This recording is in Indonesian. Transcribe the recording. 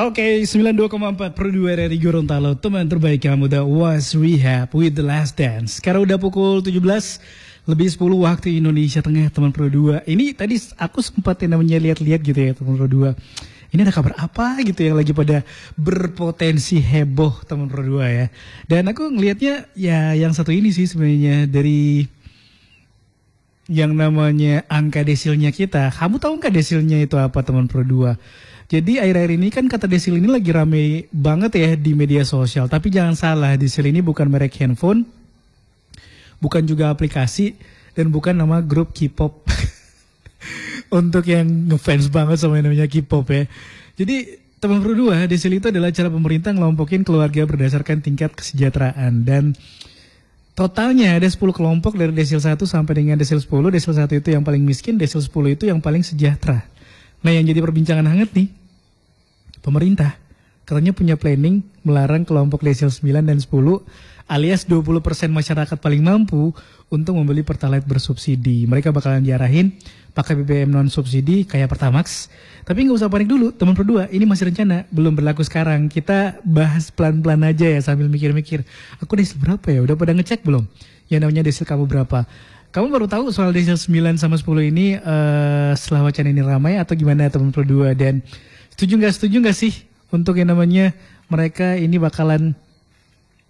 Oke, 92,4 per 2 dari Gorontalo. Teman terbaik kamu The Was Rehab with The Last Dance. Sekarang udah pukul 17 lebih 10 waktu Indonesia Tengah, teman Pro 2. Ini tadi aku sempat yang namanya lihat-lihat gitu ya, teman Pro 2. Ini ada kabar apa gitu yang lagi pada berpotensi heboh, teman Pro 2 ya. Dan aku ngelihatnya ya yang satu ini sih sebenarnya dari yang namanya angka desilnya kita. Kamu tahu nggak desilnya itu apa, teman Pro 2? Jadi akhir-akhir ini kan kata desil ini lagi rame banget ya di media sosial. Tapi jangan salah, desil ini bukan merek handphone, bukan juga aplikasi, dan bukan nama grup K-pop. Untuk yang ngefans banget sama yang namanya K-pop ya. Jadi teman Pro 2, desil itu adalah cara pemerintah ngelompokin keluarga berdasarkan tingkat kesejahteraan. Dan totalnya ada 10 kelompok dari desil 1 sampai dengan desil 10. Desil 1 itu yang paling miskin, desil 10 itu yang paling sejahtera. Nah yang jadi perbincangan hangat nih, pemerintah katanya punya planning melarang kelompok desil 9 dan 10 alias 20% masyarakat paling mampu untuk membeli Pertalite bersubsidi. Mereka bakalan diarahin pakai BBM non subsidi kayak Pertamax. Tapi nggak usah panik dulu, teman berdua. Ini masih rencana, belum berlaku sekarang. Kita bahas pelan-pelan aja ya sambil mikir-mikir. Aku desil berapa ya? Udah pada ngecek belum? Yang namanya desil kamu berapa? Kamu baru tahu soal desil 9 sama 10 ini setelah wacana ini ramai atau gimana, teman Pro 2? Dan setuju nggak sih untuk yang namanya mereka ini bakalan